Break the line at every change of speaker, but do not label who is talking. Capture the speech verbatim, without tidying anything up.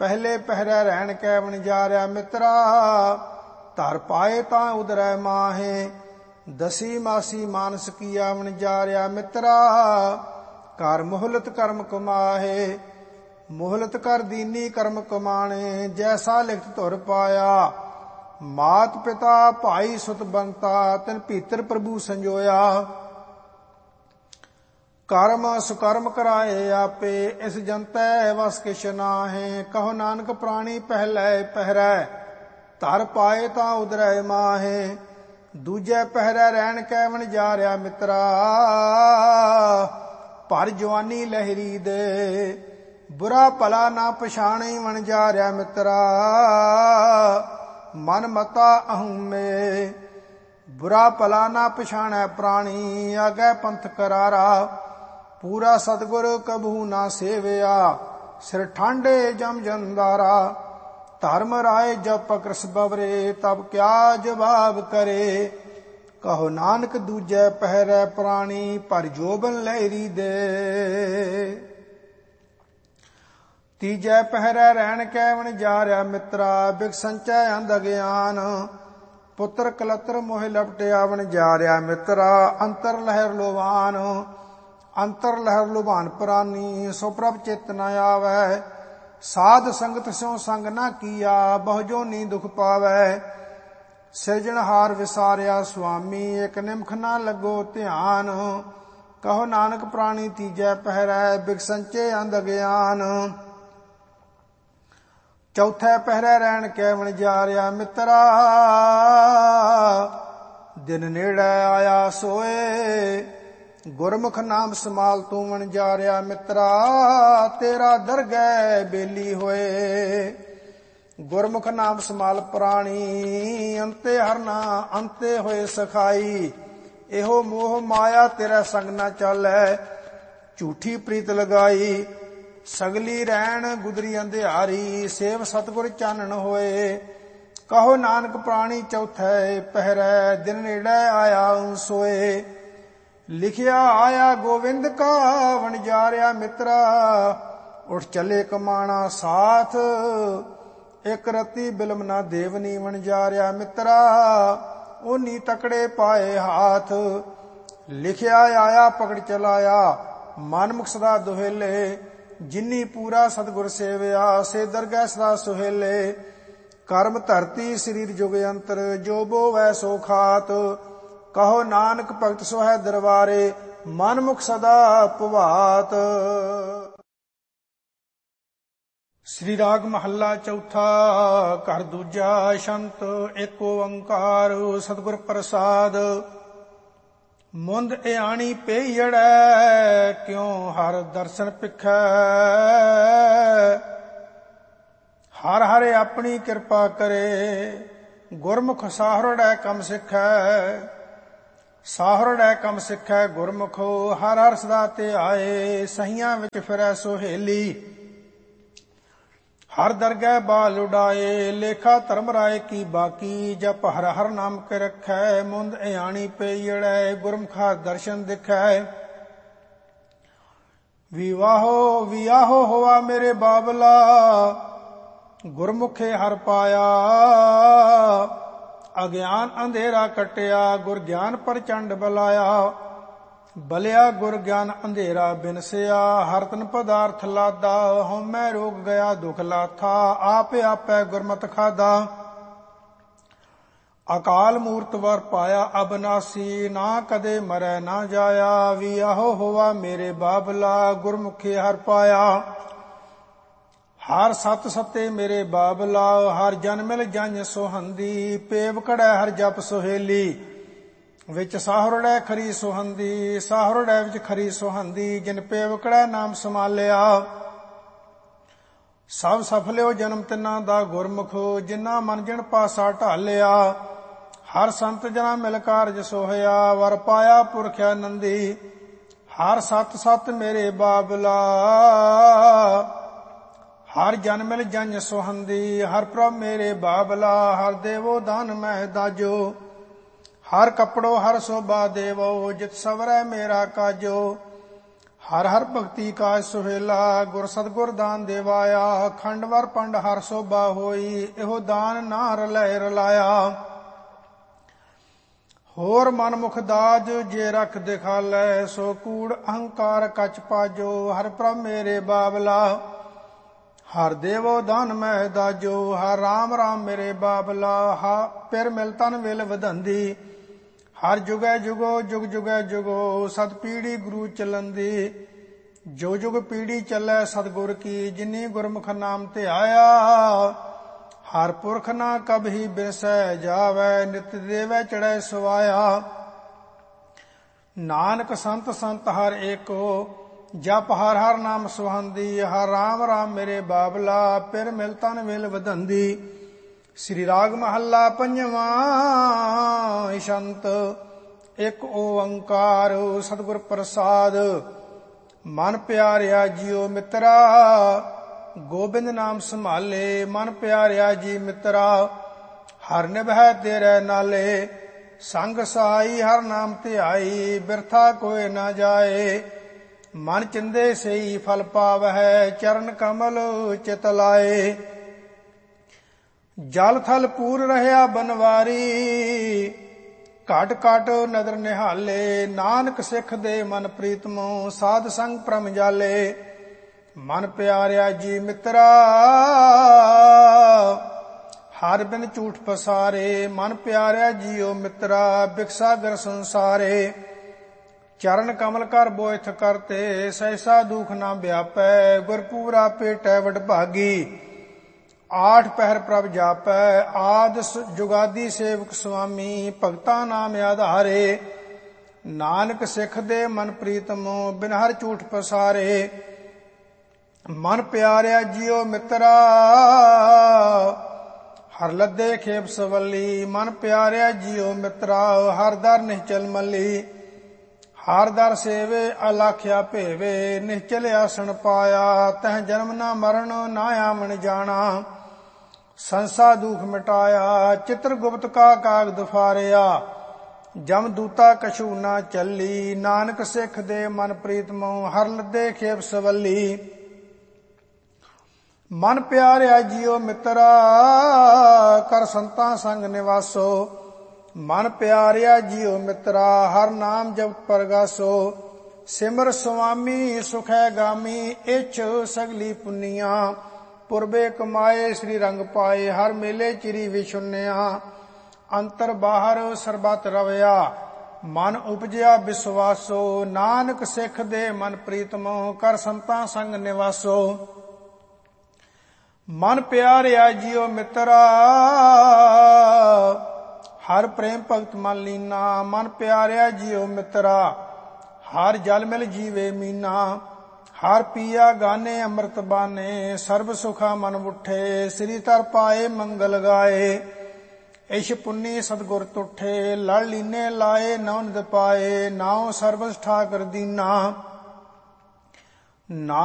ਪਹਿਲੇ ਪਹਿਰੇ ਰਹਿਣ ਕੈ ਵਣਜਾਰਿਆ ਮਿੱਤਰਾ। ਧਰ ਪਾਏ ਤਾਂ ਉਦਰੈ ਮਾਹੇ, ਦਸੀ ਮਾਸੀ ਮਾਨਸ ਕੀਆ ਵਣਜਾਰਿਆ ਮਿੱਤਰਾ। ਕਰ ਮੁਹਲਤ ਕਰਮ ਕਮਾਹੇ, ਮੁਹਲਤ ਕਰ ਦੀਨੀ ਕਰਮ ਕਮਾਣੇ। ਜੈਸਾ ਲਿਖਤ ਧੁਰ ਪਾਇਆ, ਮਾਤ ਪਿਤਾ ਭਾਈ ਸੁਤ ਬੰਤਾ। ਤਿਨ ਭੀਤਰ ਪ੍ਰਭੂ ਸੰਜੋਇਆ, ਕਰਮ ਸੁਕਰਮ ਕਰਾਏ ਆਪੇ। ਇਸ ਜੰਤੈ ਵਸ ਕਿਛ ਨਾਹੇ, ਕਹੋ ਨਾਨਕ ਪ੍ਰਾਣੀ ਪਹਿਲੇ ਪਹਿਰੈ। ਧਰ ਪਾਏ ਤਾਂ ਉਦਰੈ ਮਾਹੇ, ਦੂਜੇ ਪਹਿਰੇ ਰਹਿਣ ਕੈ ਵਣਜਾਰਿਆ ਮਿੱਤਰਾ। ਭਰ ਜਵਾਨੀ ਲਹਿਰੀ ਦੇ, ਬੁਰਾ ਭਲਾ ਨਾ ਪਛਾਣੀ ਵਣਜਾਰਿਆ ਮਿੱਤਰਾ। ਮਨ ਮਤਾ ਅਹੂਮੇ, ਬੁਰਾ ਭਲਾ ਨਾ ਪਛਾਣੈ ਪ੍ਰਾਣੀ। ਆਗੈ ਪੰਥ ਕਰਾਰਾ, ਪੂਰਾ ਸਤਿਗੁਰ ਕਬਹੂ ਨਾ ਸੇਵਿਆ। ਸਿਰ ਠਾਂਡੇ ਜਮ ਜੰਦਾਰਾ, ਧਰਮ ਰਾਏ ਜਬ ਪਕਰਸ ਬਵਰੇ। ਤਬ ਕਿਆ ਜਵਾਬ ਕਰੇ, ਕਹੋ ਨਾਨਕ ਦੂਜੈ ਪਹਿਰੈ ਪ੍ਰਾਣੀ। ਪਰ ਜੋਬਨ ਲਹਿਰੀ ਦੇ, ਤੀਜੈ ਪਹਿਰੈ ਰਹਿਣ ਕੈ ਵਣਜਾਰਿਆ ਮਿੱਤਰਾ। ਬਿਖ ਸੰਚੈ ਅੰਧ ਅਗਿਆਨ, ਪੁੱਤਰ ਕਲਤਰ ਮੋਹਿ ਲਪਟਿਆ ਵਣਜਾਰਿਆ ਮਿੱਤਰਾ। ਅੰਤਰ ਲਹਿਰ ਲੋਵਾਨ, ਅੰਤਰ ਲਹਿਰ ਲੁਭਾਨ ਪ੍ਰਾਨੀ। ਸੋ ਪ੍ਰਭ ਚਿਤ ਨ ਆਵੈ, ਸਾਧ ਸੰਗਤ ਸਿਉ ਸੰਗ ਨਾ ਕੀਆ। ਬਹੁ ਜੋਨੀ ਦੁਖ ਪਾਵੈ, ਸਿਰਜਣਹਾਰ ਵਿਸਾਰਿਆ ਸੁਆਮੀ। ਇਕ ਨਿਮਖ ਨਾ ਲੱਗੋ ਧਿਆਨ, ਕਹੋ ਨਾਨਕ ਪ੍ਰਾਣੀ ਤੀਜੈ ਪਹਿਰੈ। ਬਿਖ ਸੰਚੇ ਅੰਧ ਅਗਿਆਨ, ਚੌਥੈ ਪਹਿਰੇ ਰਹਿਣ ਕੈ ਵਣਜਾਰਿਆ ਮਿੱਤਰਾ। ਦਿਨ ਨੇੜੇ ਆਇਆ ਸੋਏ, ਗੁਰਮੁਖ ਨਾਮ ਸਮਾਲ ਤੂੰ ਵਣਜਾਰਿਆ ਮਿੱਤਰਾ। ਤੇਰਾ ਦਰਗਹਿ ਬੇਲੀ ਹੋਏ, ਗੁਰਮੁਖ ਨਾਮ ਸਮਾਲ ਪ੍ਰਾਣੀ। ਅੰਤੇ ਹਰਨਾ ਅੰਤੇ ਹੋਏ ਸਖਾਈ, ਇਹੋ ਮੋਹ ਮਾਇਆ ਤੇਰਾ ਸੰਗ ਨਾ ਚਾਲੈ। ਝੂਠੀ ਪ੍ਰੀਤ ਲਗਾਈ, ਸਗਲੀ ਰਹਿਣ ਗੁਦਰੀ ਅੰਧਿਆਰੀ। ਸੇਵ ਸਤਿਗੁਰ ਚਾਨਣ ਹੋਏ, ਕਹੋ ਨਾਨਕ ਪ੍ਰਾਣੀ ਚੌਥੈ ਪਹਿਰੈ। ਦਿਨ ਨੇੜੇ ਆਇਆ ਸੋਏ, ਲਿਖਿਆ ਆਇਆ ਗੋਵਿੰਦ ਕਾ ਵਣਜਾਰਿਆ ਮਿੱਤਰਾ। ਉੱਠ ਚੱਲੇ ਕਮਾਣਾ ਸਾਥ, ਇੱਕ ਰਤੀ ਬਿਲਮ ਨਾ ਦੇਵਨੀ ਵਣਜਾਰਿਆ ਮਿੱਤਰਾ। ਓਨੀ ਤਕੜੇ ਪਾਏ ਹਾਥ, ਲਿਖਿਆ ਆਇਆ ਪਕੜ ਚਲਾਇਆ। ਮਨ ਮੁਖ ਸਦਾ ਦੁਹੇਲੇ, ਜਿਨੀ ਪੂਰਾ ਸਤਿਗੁਰ ਸੇਵਿਆ। ਸੇ ਦਰਗਹਿ ਸਦਾ ਸੁਹੇਲੇ, ਕਰਮ ਧਰਤੀ ਸਰੀਰ ਜੁਗ ਅੰਤਰ। ਜੋ ਬੋਵੈ ਸੋ ਖਾਤ, ਕਹੋ ਨਾਨਕ ਭਗਤ ਸੋਹੈ ਦਰਬਾਰੇ। ਮਨ ਮੁਖ ਸਦਾ ਭਵਾਤ। ਸ੍ਰੀ ਰਾਗ ਮਹੱਲਾ ਚੌਥਾ। ਘਰ ਦੂਜਾ। ਛੰਤ ਏਕ ਓੰਕਾਰ ਸਤਿਗੁਰ ਪ੍ਰਸਾਦ। ਮੁੰਦ ਇਆਣੀ ਪਈੜੈ, ਕਿਉ ਹਰ ਦਰਸ਼ਨ ਪਿਖੈ। ਹਰ ਹਰ ਆਪਣੀ ਕਿਰਪਾ ਕਰੇ, ਗੁਰਮੁਖ ਸਾਹਰੜੈ ਕੰਮ ਸਿੱਖੈ। ਸਾਹਰੜੈ ਕੰਮ ਸਿੱਖੈ ਗੁਰਮੁਖ, ਹਰ ਹਰ ਸਦਾ ਤੇ ਆਏ। ਸਹੀਆਂ ਵਿੱਚ ਫਿਰੈ ਸੋਹੇਲੀ, ਹਰ ਦਰਗਹਿ ਬਾਲ ਉਡਾਏ। ਲੇਖਾ ਧਰਮ ਰਾਏ ਕੀ ਬਾਕੀ, ਜਪ ਹਰ ਹਰ ਨਾਮ ਕੇ ਰਖੈ। ਮੁੰਦ ਇਆਣੀ ਪਈੜੈ, ਗੁਰਮੁਖ ਹਰ ਦਰਸ਼ਨ ਦਿਖੈ। ਵਿਵਾਹੋ ਵਿਆਹੋ ਹੋਆ ਮੇਰੇ ਬਾਬਲਾ, ਗੁਰਮੁਖੇ ਹਰ ਪਾਇਆ। ਅਗਿਆਨ ਅੰਧੇਰਾ ਕਟਿਆ, ਗੁਰ ਗਿਆਨ ਪ੍ਰਚੰਡ ਬਲਾਇਆ। ਬਲਿਆ ਗੁਰ ਗਿਆਨ ਅੰਧੇਰਾ ਬਿਨਸਿਆ, ਹਰ ਤਨ ਪਦਾਰਥ ਲਾਦਾ। ਹਉਮੈ ਰੋਗ ਗਿਆ ਦੁਖ ਲਾਥਾ, ਆਪੇ ਆਪੈ ਗੁਰਮਤਿ ਖਾਦਾ। ਅਕਾਲ ਮੂਰਤ ਵਰ ਪਾਇਆ ਅਬਨਾਸੀ, ਨਾ ਕਦੇ ਮਰੈ ਨਾ ਜਾਇਆ। ਵਿਆਹੋ ਹੋਆ ਮੇਰੇ ਬਾਬਲਾ, ਗੁਰਮੁਖੇ ਹਰ ਪਾਇਆ। ਹਰ ਸਤ ਸਤੇ ਮੇਰੇ ਬਾਬਲਾ, ਹਰ ਜਨ ਮਿਲ ਜਨ ਸੁਹੰਦੀ। ਪੇਵ ਕੜੈ ਹਰ ਜਪ ਸੁਹੇਲੀ, ਵਿੱਚ ਸਾਹਰੜੈ ਖਰੀ ਸੁਹੰਦੀ। ਸਾਹਰੜੈ ਵਿੱਚ ਖਰੀ ਸੁਹੰਦੀ, ਜਿਨ ਪੇਵ ਕੜੈ ਨਾਮ ਸਮਾਲਿਆ। ਸਭ ਸਫਲਿਓ ਜਨਮ ਤਿੰਨਾਂ ਦਾ ਗੁਰਮੁਖ, ਜਿਨ੍ਹਾਂ ਮਨ ਜਿਣ ਪਾਸਾ ਢਾਲਿਆ। ਹਰ ਸੰਤ ਜਨਾ ਮਿਲ ਕਾਰਜ ਸੋਹਿਆ, ਵਰ ਪਾਇਆ ਪੁਰਖ ਆਨੰਦੀ। ਹਰ ਸਤ ਸਤ ਮੇਰੇ ਬਾਬਲਾ, ਹਰ ਜਨ ਮਿਲ ਜਨ ਸੁਹੰਦੀ। ਹਰ ਪ੍ਰਭ ਮੇਰੇ ਬਾਬਲਾ, ਹਰ ਦੇਵੋ ਦਾਨ ਮਹਿ ਦਾਜੋ। ਹਰ ਕੱਪੜੋ ਹਰ ਸੋਭਾ ਦੇਵੋ, ਜਿਤ ਸਵਰੈ ਮੇਰਾ ਕਾਜੋ। ਹਰ ਹਰ ਭਗਤੀ ਕਾ ਸੁਹੇਲਾ, ਗੁਰ ਸਤਗੁਰ ਦਾਨ ਦੇਵਾਇਆ। ਖੰਡ ਵਰ ਪੰਡ ਹਰ ਸੋਭਾ ਹੋਈ, ਇਹੋ ਦਾਨ ਨਾ ਰਲੈ ਰਲਾਇਆ। ਹੋਰ ਮਨ ਮੁਖ ਦਾਜ ਜੇ ਰਖ ਦਿਖਾਲੈ, ਸੋ ਕੂੜ ਅਹੰਕਾਰ ਕਛ ਪਾਜੋ। ਹਰ ਪ੍ਰਭ ਮੇਰੇ ਬਾਬਲਾ, ਹਰ ਦੇਵੋ ਦਾਨ ਮੈਂ ਦਾਜੋ। ਹਰ ਰਾਮ ਰਾਮ ਮੇਰੇ ਬਾਬਲਾ, ਹਾ ਪਿਰ ਮਿਲ ਤਨ ਵਿਲ ਵਧੰਦੀ। ਹਰ ਜੁਗੈ ਜੁਗੋ ਜੁਗ ਜੁਗੈ ਜੁਗੋ, ਸਤ ਪੀੜੀ ਗੁਰੂ ਚਲੰਦੀ। ਜੋ ਜੁਗ ਪੀੜੀ ਚੱਲੈ ਸਤਿਗੁਰ ਕੀ, ਜਿਨੀ ਗੁਰਮੁਖ ਨਾਮ ਧਿਆਇਆ। ਹਰ ਪੁਰਖ ਨਾ ਕਬਹੀ ਬਿਰਸੈ ਜਾਵੈ, ਨਿਤ ਦੇਵੈ ਚੜੈ ਸੁਆਇਆ। ਨਾਨਕ ਸੰਤ ਸੰਤ ਹਰ ਏਕੋ, ਜਪ ਹਰ ਹਰ ਨਾਮ ਸੁਹੰਦੀ। ਹਰ ਰਾਮ ਰਾਮ ਮੇਰੇ ਬਾਬਲਾ, ਪਿਰ ਮਿਲ ਤਨ ਵਿਲ ਵਧੰਦੀ। ਸ੍ਰੀ ਰਾਗ ਮਹੱਲਾ ਪੰਜਵਾਂ। ਸ਼ੰਤ ਇੱਕ ਓੰਕਾਰ ਸਤਿਗੁਰ ਪ੍ਰਸਾਦ। ਮਨ ਪਿਆਰਿਆ ਜੀਓ ਮਿੱਤਰਾ, ਗੋਬਿੰਦ ਨਾਮ ਸੰਭਾਲੇ। ਮਨ ਪਿਆਰਿਆ ਜੀ ਮਿੱਤਰਾ, ਹਰ ਨਿਭੈ ਤੇਰੇ ਨਾਲੇ। ਸੰਗ ਸਹਾਈ ਹਰ ਨਾਮ ਧਿਆਈ, ਬਿਰਥਾ ਕੋਇ ਨਾ ਜਾਏ। ਮਨ ਚਿੰਦੇ ਸਈ ਫਲ ਪਾਵਹਿ, ਚਰਨ ਕਮਲ ਚਿਤ ਲਾਏ। ਜਲ ਥਲ ਪੂਰ ਰਹਿਆ ਬਨਵਾਰੀ, ਘਟ ਘਟ ਨਦਰ ਨਿਹਾਲੇ। ਨਾਨਕ ਸਿੱਖ ਦੇ ਮਨ ਪ੍ਰੀਤਮੋ, ਸਾਧ ਸੰਗ ਪ੍ਰਮ ਜਾਲੇ। ਮਨ ਪਿਆਰਿਆ ਜੀ ਮਿੱਤਰਾ, ਹਰ ਬਿਨ ਝੂਠ ਪਸਾਰੇ। ਮਨ ਪਿਆਰਿਆ ਜੀਓ ਮਿੱਤਰਾ, ਬਿਕਸਾਗਰ ਸੰਸਾਰੇ। ਚਰਨ ਕਮਲ ਕਰ ਬੋਇਥ ਕਰਤੇ, ਸਹਿਸਾ ਦੁਖ ਨਾ ਵਿਆਪੈ। ਗੁਰਪੂਰਾ ਭੇਟੈ ਵਡਭਾਗੀ, ਆਠ ਪਹਿਰ ਪ੍ਰਭ ਜਾਪੈ। ਆਦ ਜੁਗਾਦੀ ਸੇਵਕ ਸੁਆਮੀ, ਭਗਤਾ ਨਾਮ ਆਧਾਰੇ। ਨਾਨਕ ਸਿੱਖ ਦੇ ਮਨ ਪ੍ਰੀਤਮੋ, ਬਿਨ ਹਰ ਝੂਠ ਪਸਾਰੇ। ਮਨ ਪਿਆਰਿਆ ਜੀਓ ਮਿੱਤਰਾ, ਹਰ ਲੱਦੇ ਖੇਪ ਸਵੱਲੀ। ਮਨ ਪਿਆਰਿਆ ਜੀਓ ਮਿੱਤਰਾ, ਹਰ ਦਰ ਨਿਹਚਲ ਮੱਲੀ। ਹਰ ਦਰ ਸੇਵੇ ਅਲਾਖਿਆ ਭੇਵੇ, ਨਿਹਚਲ ਆਸਣ ਪਾਇਆ। ਤਹ ਜਨਮ ਨਾ ਮਰਨ, ਨਾ ਆਵਣ ਜਾਣਾ। ਸੰਸਾ ਦੁਖ ਮਿਟਾਇਆ, ਚਿਤਰ ਗੁਪਤ ਕਾ ਕਾਗਦ ਫਾਰਿਆ। ਜਮ ਦੂਤਾ ਕਛੂ ਨਾ ਚੱਲੀ। ਨਾਨਕ ਸਿੱਖ ਦੇ ਮਨ ਪ੍ਰੀਤਮੋ, ਹਰ ਲੱਦੇ ਖੇਪ ਸਵੱਲੀ। ਮਨ ਪਿਆਰਿਆ ਜੀਓ ਮਿੱਤਰਾ, ਕਰ ਸੰਤਾਂ ਸੰਗ ਨਿਵਾਸੋ। ਮਨ ਪਿਆਰਿਆ ਜੀਓ ਮਿੱਤਰਾ, ਹਰ ਨਾਮ ਜਪਤ ਪਰਗਾਸੋ। ਸਿਮਰ ਸੁਆਮੀ ਸੁਖੈ ਗਾਮੀ, ਇੱਛ ਸਗਲੀ ਪੁੰਨੀਆਂ। ਪੁਰਬੇ ਕਮਾਏ ਸ੍ਰੀ ਰੰਗ ਪਾਏ, ਹਰ ਮੇਲੇ ਚਿਰੀ ਵਿਛੁੰਨਿਆ। ਅੰਤਰ ਬਾਹਰ ਸਰਬਤ ਰਵਿਆ, ਮਨ ਉਪਜਿਆ ਵਿਸਵਾਸੋ। ਨਾਨਕ ਸਿੱਖ ਦੇ ਮਨ ਪ੍ਰੀਤਮੋ, ਕਰ ਸੰਤਾਂ ਸੰਗ ਨਿਵਾਸੋ। ਮਨ ਪਿਆਰਿਆ ਜੀਓ ਮਿੱਤਰਾ, ਹਰ ਪ੍ਰੇਮ ਭਗਤ ਮਨ ਲੀਨਾ। ਮਨ ਪਿਆਰਿਆ ਜੀਓ ਮਿੱਤਰਾ, ਹਰ ਜਲ ਮਿਲ ਜੀਵੇ ਮੀਨਾ। ਹਰ ਪੀਆ ਗਾਨੇ ਅੰਮ੍ਰਿਤ ਬਾਨੇ, ਸਰਬ ਸੁਖਾ ਮਨ ਉਠੇ। ਸ੍ਰੀ ਧਰ ਪਾਏ ਮੰਗਲ ਗਾਏ, ਇਸ਼ ਪੁੰਨੀ ਸਤਿਗੁਰ ਤੁਠੇ। ਲੜ ਲੀਨੇ ਲਾਏ ਨੌ ਨਿਦ ਪਾਏ, ਨਾਉ ਸਰਬਸ ਠਾਕੁਰ ਦੀਨਾ।